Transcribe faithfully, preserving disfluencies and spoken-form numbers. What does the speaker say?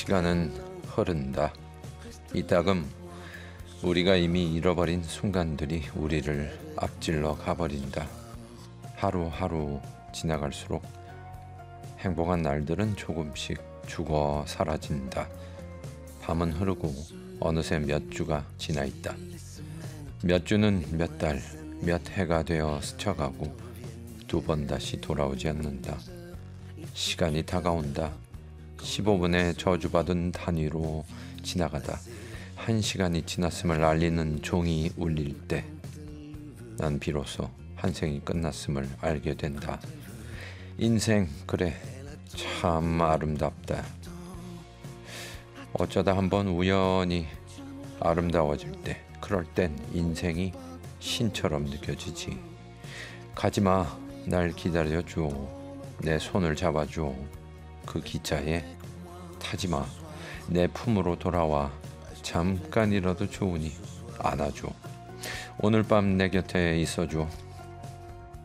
시간은 흐른다. 이따금 우리가 이미 잃어버린 순간들이 우리를 앞질러 가버린다. 하루하루 지나갈수록 행복한 날들은 조금씩 죽어 사라진다. 밤은 흐르고 어느새 몇 주가 지나 있다. 몇 주는 몇 달, 몇 해가 되어 스쳐가고 두 번 다시 돌아오지 않는다. 시간이 다가온다. 십오 분의 저주받은 단위로 지나가다 한 시간이 지났음을 알리는 종이 울릴 때 난 비로소 한 생이 끝났음을 알게 된다. 인생 그래 참 아름답다. 어쩌다 한번 우연히 아름다워질 때 그럴 땐 인생이 신처럼 느껴지지. 가지마, 날 기다려줘. 내 손을 잡아줘. 그 기차에 타지마. 내 품으로 돌아와. 잠깐이라도 좋으니 안아줘. 오늘 밤 내 곁에 있어줘.